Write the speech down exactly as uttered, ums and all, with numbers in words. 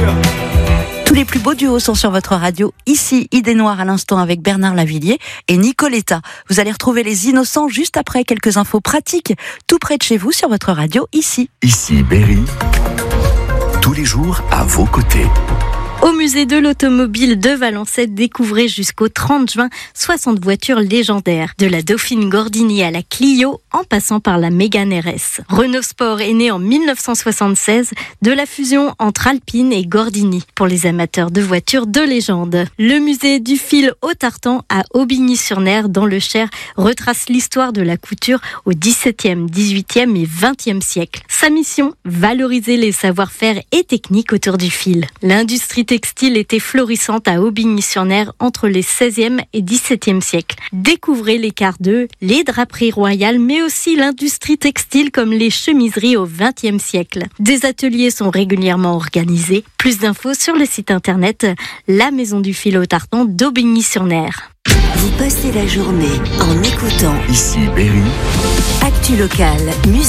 Tous les plus beaux duos sont sur votre radio. Ici, Idée Noire à l'instant avec Bernard Lavilliers et Nicoletta. Vous allez retrouver les Innocents juste après quelques infos pratiques, tout près de chez vous sur votre radio ici. Ici Berry, tous les jours à vos côtés. Au musée de l'automobile de Valençay, découvrez jusqu'au trente juin soixante voitures légendaires. De la Dauphine Gordini à la Clio, en passant par la Mégane R S. Renault Sport est né en dix-neuf cent soixante-seize de la fusion entre Alpine et Gordini, pour les amateurs de voitures de légende. Le musée du fil au tartan à Aubigny-sur-Ner, dans le Cher, retrace l'histoire de la couture au dix-septième, dix-huitième et vingtième siècle. Sa mission, valoriser les savoir-faire et techniques autour du fil. L'industrie textile était florissante à Aubigny-sur-Ner entre les seizième et dix-septième siècles. Découvrez les quarts d'œufs, les draperies royales, mais aussi l'industrie textile comme les chemiseries au vingtième siècle. Des ateliers sont régulièrement organisés. Plus d'infos sur le site internet La Maison du Fil au Tartan d'Aubigny-sur-Ner. Vous passez la journée en écoutant Ici Berry. Actu Local, musique.